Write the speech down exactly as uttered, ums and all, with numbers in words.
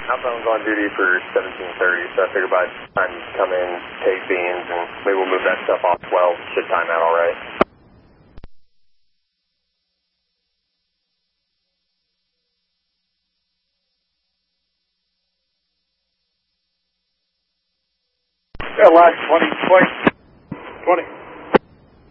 Outbound's on duty for seventeen thirty, so I figured by the time you come in, take beans, and maybe we'll move that stuff off twelve. Should time out all right. Yeah, line twenty, twenty, twenty.